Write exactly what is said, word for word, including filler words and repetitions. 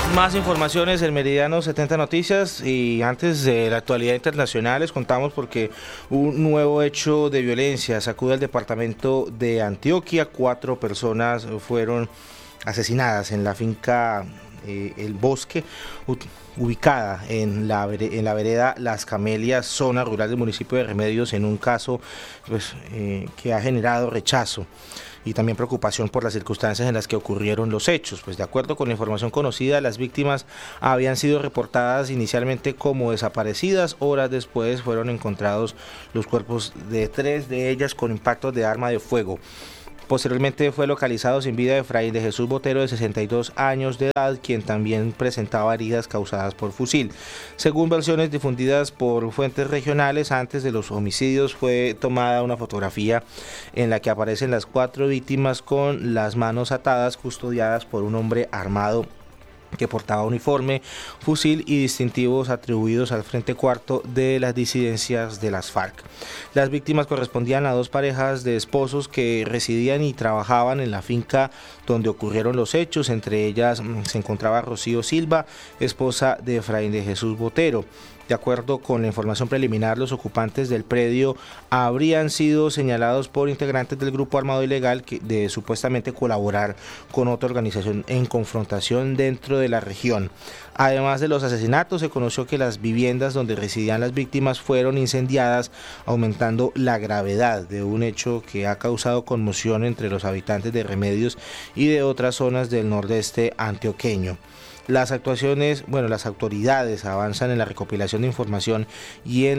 Más informaciones en Meridiano setenta Noticias, y antes de la actualidad internacional les contamos porque un nuevo hecho de violencia sacude al departamento de Antioquia. Cuatro personas fueron asesinadas en la finca eh, El Bosque, ubicada en la, en la vereda Las Camelias, zona rural del municipio de Remedios, en un caso pues, eh, que ha generado rechazo y también preocupación por las circunstancias en las que ocurrieron los hechos. Pues de acuerdo con la información conocida, las víctimas habían sido reportadas inicialmente como desaparecidas. Horas después fueron encontrados los cuerpos de tres de ellas con impactos de arma de fuego. Posteriormente fue localizado sin vida Efraín de Jesús Botero, de sesenta y dos años de edad, quien también presentaba heridas causadas por fusil. Según versiones difundidas por fuentes regionales, antes de los homicidios fue tomada una fotografía en la que aparecen las cuatro víctimas con las manos atadas, custodiadas por un hombre armado que portaba uniforme, fusil y distintivos atribuidos al Frente Cuarto de las disidencias de las FARC. Las víctimas correspondían a dos parejas de esposos que residían y trabajaban en la finca donde ocurrieron los hechos. Entre ellas se encontraba Rocío Silva, esposa de Efraín de Jesús Botero. De acuerdo con la información preliminar, los ocupantes del predio habrían sido señalados por integrantes del grupo armado ilegal que, de supuestamente colaborar con otra organización en confrontación dentro de la región. Además de los asesinatos, se conoció que las viviendas donde residían las víctimas fueron incendiadas, aumentando la gravedad de un hecho que ha causado conmoción entre los habitantes de Remedios y de otras zonas del nordeste antioqueño. Las actuaciones, bueno, las autoridades avanzan en la recopilación de información y en